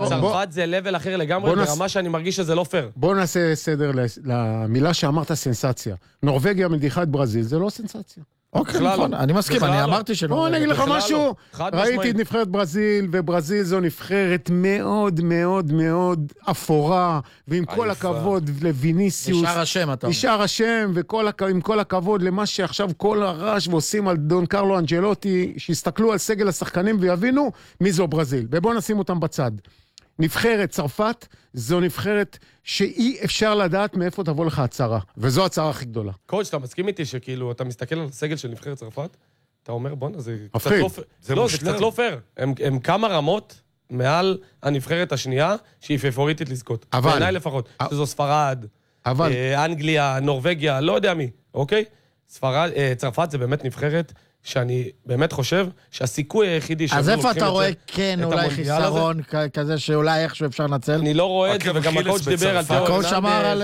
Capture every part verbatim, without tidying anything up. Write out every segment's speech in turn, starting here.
צרפת זה לבל אחר לגמרי, ברמה שאני מרגיש שזה לא פייר. בוא נעשה סדר למילה שאמרת סנסציה. נורווגיה מדיחה את ברזיל, זה לא סנסציה. אוקיי, נכון, אני מסכים, אני אמרתי שלא. בוא נגיד לך משהו, ראיתי את נבחרת ברזיל, וברזיל זו נבחרת מאוד מאוד מאוד אפורה, ועם כל הכבוד לויניסיוס. נשאר השם, אתה אומר. נשאר השם, ועם כל הכבוד למה שעכשיו כל הרעש ועושים על דון קרלו אנג'לוטי, שיסתכלו על סגל השחקנים ויבינו מי זו ברזיל. ובואו נשים אותם בצד. נבחרת צרפת, זו נבחרת שאי אפשר לדעת מאיפה תבוא לך הצהרה, וזו הצהרה הכי גדולה. קודש, אתה מסכים איתי שכאילו, אתה מסתכל על הסגל של נבחרת צרפת, אתה אומר, בוא'נה, זה קצת מפחיד. לא פייר. לא, זה קצת לא פייר. הם, הם כמה רמות מעל הנבחרת השנייה, שהיא פייבוריטית לזכות. אבל... בעיניי לפחות. אבל... שזו ספרד, אבל... אה, אנגליה, נורווגיה, לא יודע מי, אוקיי? ספרד, אה, צרפת זה באמת נבחרת שאני באמת חושב שהסיכוי היחידי... אז איפה אתה רואה כן אולי חיסרון כזה שאולי איכשהו אפשר לנצל? אני לא רואה את זה, וגם הקואוץ' דיבר על תיאור... הקואץ' אמר על...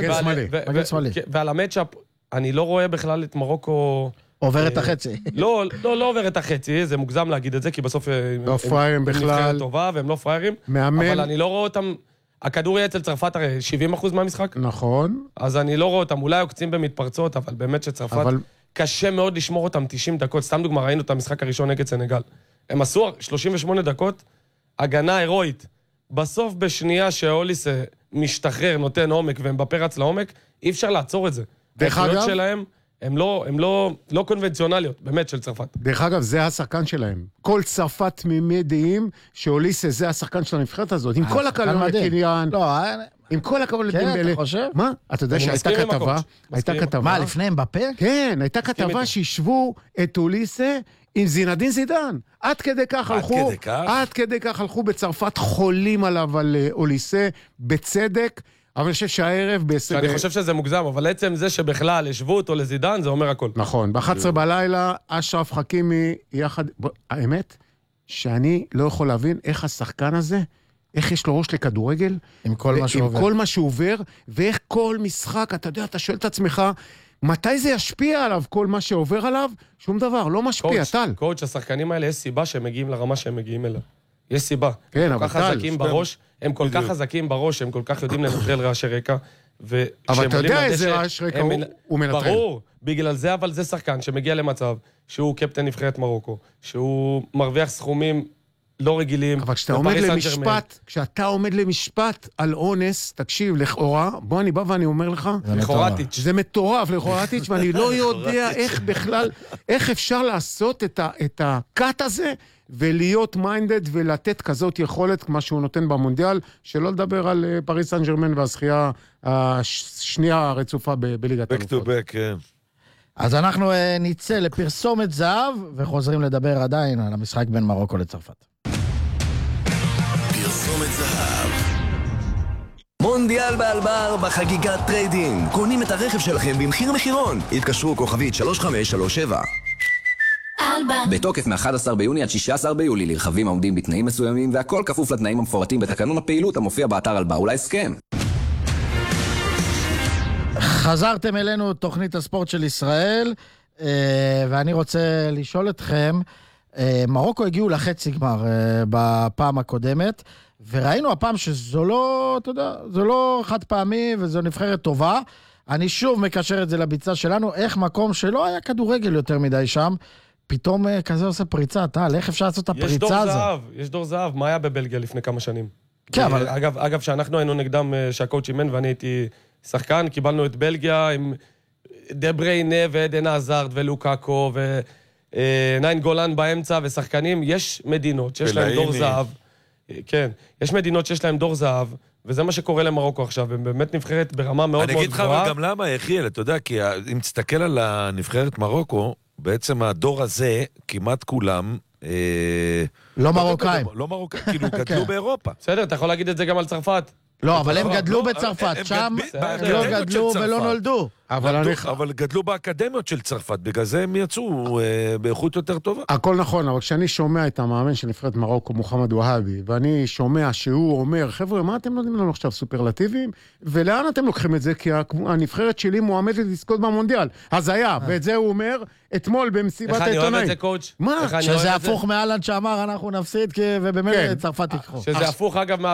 מגן שמאלי. ועל המצ'אפ, אני לא רואה בכלל את מרוקו... עובר את החצי. לא, לא, לא עובר את החצי, זה מוגזם להגיד את זה, כי בסוף... לא פריירים בכלל. הם נבחרת טובה, והם לא פריירים. מאמן. אבל אני לא רואה אותם... הכדור יהיה אצל צרפת הרי שבעים אחוז מהמשחק. נכון. אז אני לא רואה אותם, אולי עוקצים במתפרצות, אבל באמת שצרפת... אבל... קשה מאוד לשמור אותם תשעים דקות. סתם דוגמה, ראינו את המשחק הראשון נגד סנגל. הם עשו שלושים ושמונה דקות, הגנה הירואית. בסוף בשנייה שהאוליס משתחרר, נותן עומק, והם בפרץ לעומק, אי אפשר לעצור את זה. דרך אגב... שלהם, הם לא, הם לא, לא קונבנציונליות, באמת, של צרפת. דרך אגב, זה השחקן שלהם. כל צרפת תמימי דעים שאוליסה זה השחקן של הנבחרת הזאת. עם כל הכבוד לקניין... לא, עם כל הכבוד כן, לדמבלה. אתה חושב? מה? אתה יודע שהייתה כתבה, הייתה כתבה... מה, לפניהם בפה? כן, הייתה כתבה שישבו את אוליסה עם זינדין זידן. עד כדי כך הלכו... עד כדי כך? עד כדי כך הלכו בצרפת חולים עליו על אוליסה, בצדק, אבל אני חושב שהערב... אני חושב שזה מוגזם, אבל עצם זה שבכלל השוו אותו לזידן, זה אומר הכל. נכון, ב-אחת עשרה בלילה, אשרף חכימי יחד... האמת, שאני לא יכול להבין איך השחקן הזה... איך יש לו ראש לכדורגל, עם כל מה שעובר. עם כל מה שעובר, ואיך כל משחק, אתה יודע, אתה שואל את עצמך, מתי זה ישפיע עליו, כל מה שעובר עליו? שום דבר, לא משפיע, טל. קואוץ', השחקנים האלה, יש סיבה שהם מגיעים לרמה שהם מגיעים אליה. יש סיבה. כן, אבל טל. חזקים בראש, הם כל כך חזקים בראש, הם כל כך יודעים לנטרל רעשי רקע. אבל אתה יודע איזה רעש רקע הוא מנטרל. ברור, בגלל זה, אבל זה שחקן שמגיע למצב שהוא קפטן נבחרת מרוקו, שהוא מרוויח סכומים לא רגילים. אבל כשאתה עומד למשפט, כשאתה עומד למשפט על אונס, תקשיב, לכאורה, בוא אני בא ואני אומר לך, לכאורטיץ'. זה מטורף לכאורטיץ', ואני לא יודע איך בכלל, איך אפשר לעשות את הקאט הזה, ולהיות מיינדד ולתת כזאת יכולת, כמו שהוא נותן במונדיאל, שלא לדבר על פריס סן ז'רמן והזכייה השנייה הרצופה בליגת אלופות. back to back, כן. אז אנחנו נצא לפרסומת זהב, וחוזרים לדבר עדיין על המשחק בין מרוקו לצרפת. פרסומת זהב. מונדיאל באלבר בחגיגת טריידינג. קונים את הרכב שלכם במחיר מחירון. התקשרו כוכבית שלוש חמש שלוש שבע. בתוקף מ-אחד עשר ביוני עד שישה עשר ביולי לרכבים העומדים בתנאים מסוימים, והכל כפוף לתנאים המפורטים בתקנון הפעילות המופיע באתר אלבר ולהסכם. חזרתם אלינו תוכנית הספורט של ישראל, ואני רוצה לשאול אתכם, מרוקו הגיעו לחצי גמר בפעם הקודמת, וראינו הפעם שזו לא, אתה יודע, זו לא חד פעמי וזו נבחרת טובה. אני שוב מקשר את זה לביצה שלנו, איך מקום שלא היה כדורגל יותר מדי שם, פתאום כזה עושה פריצה, טל, איך אפשר לעשות את הפריצה הזו? יש דור זהב, יש דור זהב, מה היה בבלגיה לפני כמה שנים? כן, אבל... אגב, אגב, שאנחנו היינו נגדם, שהקואוצ' אימן ואני הייתי שחקן, קיבלנו את בלגיה עם דבריינה ועדן עזארד ולוקאקו וניין גולן באמצע ושחקנים, יש מדינות שיש להם דור זהב, כן, יש מדינות שיש להם דור זהב, וזה מה שקורה למרוקו עכשיו, הם באמת נבחרת ברמה מאוד מאוד גבוהה. אני אגיד לך אבל גם למה, יחיאל, אתה יודע, כי אם תסתכל על הנבחרת מרוקו, בעצם הדור הזה, כמעט כולם... לא מרוקאים. לא מרוקאים, כאילו גדלו באירופה. בסדר, אתה יכול להגיד את זה גם על צרפת. לא, אבל הם גדלו בצרפת, שם לא גדלו ולא נולדו. אבל גדלו באקדמיות של צרפת, בגלל זה הם יצאו באיכות יותר טובה. הכל נכון, אבל כשאני שומע את המאמן של נבחרת מרוקו, מוחמד והבי, ואני שומע שהוא אומר, חבר'ה, מה אתם נותנים לנו עכשיו סופרלטיביים? ולאן אתם לוקחים את זה? כי הנבחרת שלי מועמדת לזכות במונדיאל. אז היה, ואת זה הוא אומר אתמול במסיבת העיתונאים. איך אני אוהב את זה, קואוץ'? מה? שזה הפוך מאלן שאמר, אנחנו נפסיד, ובאמת צרפת תיקחו. שזה הפוך, אגב,